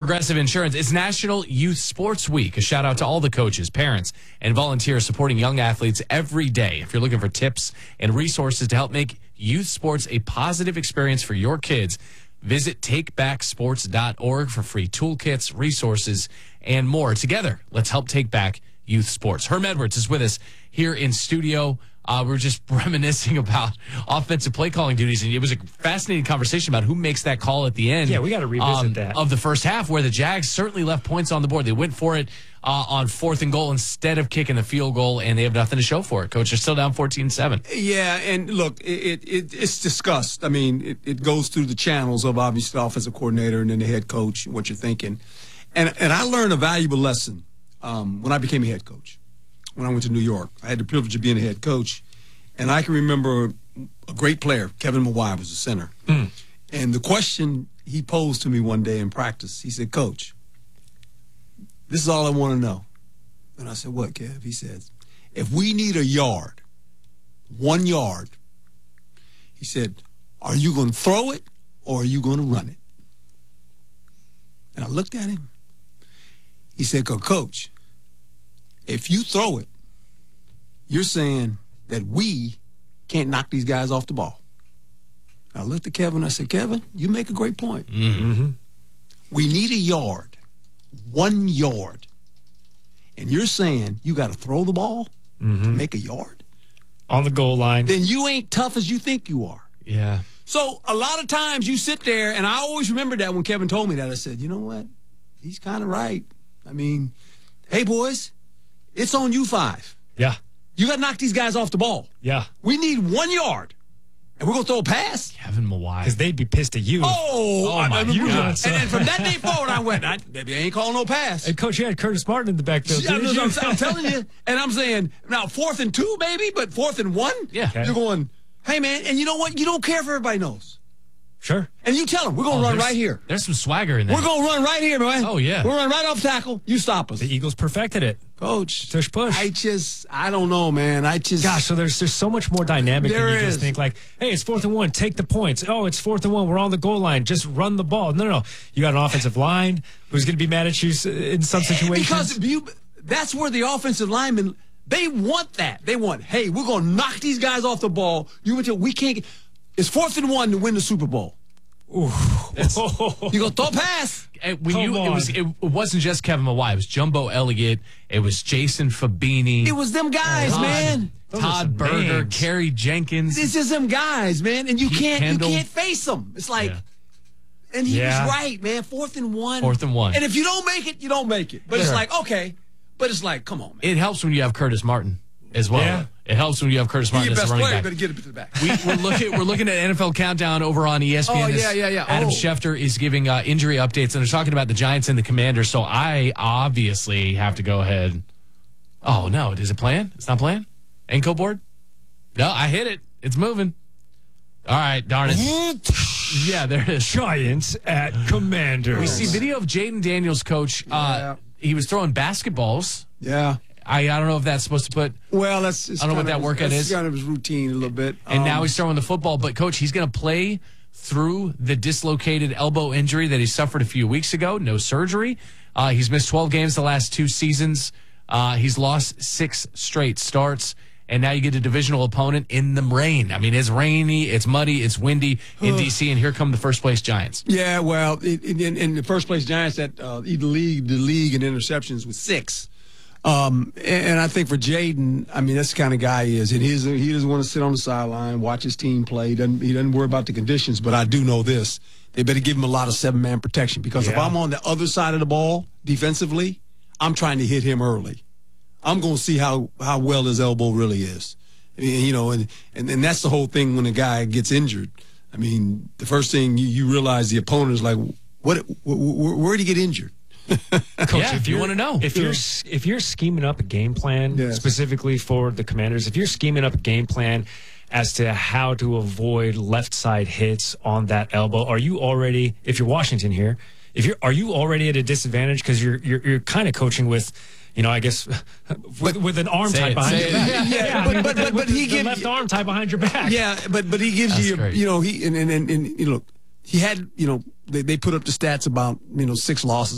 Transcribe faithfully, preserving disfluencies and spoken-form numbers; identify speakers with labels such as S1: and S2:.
S1: Progressive Insurance. It's National Youth Sports Week. A shout out to all the coaches, parents, and volunteers supporting young athletes every day. If you're looking for tips and resources to help make youth sports a positive experience for your kids, visit take back sports dot org for free toolkits, resources, and more. Together, let's help take back youth sports. Herm Edwards is with us here in studio. Uh, we're just reminiscing about offensive play calling duties, and it was a fascinating conversation about who makes that call at the end.
S2: Yeah, we got to revisit
S1: um,
S2: that.
S1: Of the first half, where the Jags certainly left points on the board. They went for it uh, on fourth and goal instead of kicking the field goal, and they have nothing to show for it. Coach, they're still down fourteen seven.
S3: Yeah, and look, it, it it's discussed. I mean, it, it goes through the channels of obviously the offensive coordinator and then the head coach, what you're thinking. And, and I learned a valuable lesson um, when I became a head coach. When I went to New York, I had the privilege of being a head coach, and I can remember a great player, Kevin Mawae, was the center. Mm. And the question he posed to me one day in practice, he said, "Coach, this is all I want to know." And I said, "What, Kev?" He says, "If we need a yard, one yard," he said, "are you going to throw it or are you going to run it?" And I looked at him. He said, "Coach, if you throw it, you're saying that we can't knock these guys off the ball." I looked at Kevin and I said, "Kevin, you make a great point.
S1: Mm-hmm.
S3: We need a yard, one yard. And you're saying you got to throw the ball mm-hmm. to make a yard?
S2: On the goal line.
S3: Then you ain't tough as you think you are."
S1: Yeah.
S3: So a lot of times you sit there, and I always remember that when Kevin told me that. I said, you know what? He's kind of right. I mean, hey, boys, it's on you five.
S2: Yeah.
S3: You got to knock these guys off the ball.
S2: Yeah.
S3: We need one yard, and we're going to throw a pass.
S1: Kevin Mawae.
S2: Because they'd be pissed at you.
S3: Oh,
S1: oh
S3: I,
S1: my
S3: I,
S1: God.
S3: And then from that day forward, I went, I, they ain't calling no pass.
S2: And, Coach, you had Curtis Martin in the backfield.
S3: Yeah,
S2: didn't
S3: I'm,
S2: you?
S3: I'm telling you. And I'm saying, now, fourth and two, maybe, but fourth and one?
S1: Yeah.
S2: Okay.
S3: You're going, hey, man, and you know what? You don't care if everybody knows.
S2: Sure.
S3: And you tell them, we're going to
S1: Oh,
S3: run
S1: there's-
S3: right here.
S1: There's some swagger in there.
S3: We're going to run right here, man.
S1: Oh, yeah.
S3: We're running right off tackle. You stop us.
S2: The Eagles perfected it.
S3: Coach.
S2: Tush push.
S3: I just, I don't know, man. I just.
S2: Gosh, so there's there's so much more dynamic
S3: There
S2: than you
S3: is.
S2: just think like, hey, it's fourth and one, take the points. Oh, it's fourth and one, we're on the goal line, just run the ball. No, no, no. You got an offensive line who's going to be mad at you in some situations.
S3: Because you, that's where the offensive linemen, they want that. They want, hey, we're going to knock these guys off the ball. You until we can't get. It's fourth and one to win the Super Bowl.
S2: Ooh.
S3: You go throw a pass.
S1: And when
S2: Come
S1: you, it
S2: on.
S1: was it, it wasn't just Kevin Mawae. It was Jumbo Elliott. It was Jason Fabini.
S3: It was them guys,
S1: Todd,
S3: man.
S2: Those are
S1: Todd
S2: some
S1: Berger,
S2: names.
S1: Kerry Jenkins.
S3: This is them guys, man. And you
S1: Pete
S3: can't
S1: Kendall.
S3: you can't face them. It's like,
S1: Yeah.
S3: and he
S2: Yeah.
S3: was right, man. Fourth and one.
S1: Fourth and one.
S3: And if you don't make it, you don't make it. But it's
S1: Sure.
S3: like, okay. But it's like, come on, man.
S1: It helps when you have Curtis Martin as well.
S2: Yeah.
S1: It helps when you have Curtis
S3: You're
S1: Martin
S3: your
S1: as
S3: best
S1: a running
S3: player. You
S1: back.
S3: better get it to the back.
S1: We, we're looking. We're looking at N F L Countdown over on E S P N.
S3: Oh,
S1: This-
S3: yeah, yeah, yeah.
S1: Adam
S3: Oh.
S1: Schefter is giving uh, injury updates, and they're talking about the Giants and the Commanders. So I obviously have to go ahead. Oh no! Is it playing? It's not playing. Enco board? No, I hit it. It's moving. All right, darn it. Yeah, there it is.
S2: Giants at Commanders.
S1: We see video of Jaden Daniels, coach. Uh,
S3: Yeah.
S1: He was throwing basketballs.
S3: Yeah.
S1: I, I don't know if that's supposed to put.
S3: Well, that's. It's
S1: I don't know what
S3: kind
S1: that
S3: of-
S1: workout
S3: that's
S1: is.
S3: kind of his routine a little bit.
S1: And
S3: Um,
S1: now he's throwing the football. But, Coach, he's going to play through the dislocated elbow injury that he suffered a few weeks ago. No surgery. Uh, he's missed twelve games the last two seasons. Uh, he's lost six straight starts. And now you get a divisional opponent in the rain. I mean, it's rainy, it's muddy, it's windy in D C, and here come the first-place Giants.
S3: Yeah, well, it, it, in, in the first place, Giants that uh, lead the league, the league in interceptions with six. Um, and, and I think for Jaden, I mean, that's the kind of guy he is. And he, is, he doesn't want to sit on the sideline, watch his team play. He doesn't, he doesn't worry about the conditions. But I do know this. They better give him a lot of seven-man protection because if
S2: Yeah.
S3: I'm on the other side of the ball defensively, I'm trying to hit him early. I'm going to see how, how well his elbow really is. I mean, you know, and, and, and that's the whole thing when a guy gets injured. I mean, the first thing you, you realize the opponent is like, what? Where, where, where did he get injured?
S2: Coach,
S1: Yeah, if you
S2: you're-
S1: wanna know.
S2: if you're if you're scheming up a game plan
S3: Yes.
S2: specifically for the Commanders, if you're scheming up a game plan as to how to avoid left side hits on that elbow, are you already? If you're Washington here, if you're are you already at a disadvantage because you're you're you're kind of coaching with. You know, I guess with, with an arm
S1: Say
S2: tied
S1: it,
S2: behind
S1: say
S2: your
S1: it.
S2: back.
S3: Yeah, yeah,
S2: I
S3: but-
S2: mean,
S3: but-
S2: with
S3: but-
S2: the-
S3: but he
S2: with the
S3: gives-
S2: left arm tied behind your back.
S3: Yeah, but but he gives
S1: That's
S3: you,
S1: great.
S3: you know, he and, and, and, and you know, he had, you know, they, they put up the stats about, you know, six losses